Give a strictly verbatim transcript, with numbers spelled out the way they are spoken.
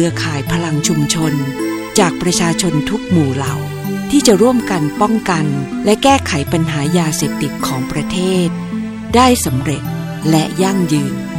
เครือข่ายพลังชุมชนจากประชาชนทุกหมู่เหล่าที่จะร่วมกันป้องกันและแก้ไขปัญหายาเสพติดของประเทศได้สำเร็จและยั่งยืน